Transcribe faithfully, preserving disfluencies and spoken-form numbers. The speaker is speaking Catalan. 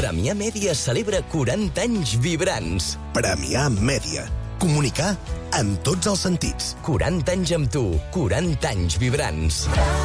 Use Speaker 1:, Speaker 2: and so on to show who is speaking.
Speaker 1: Premià Mèdia celebra quaranta anys vibrants.
Speaker 2: Premià Mèdia. Comunicar en tots els sentits.
Speaker 1: quaranta anys amb tu, quaranta anys vibrants.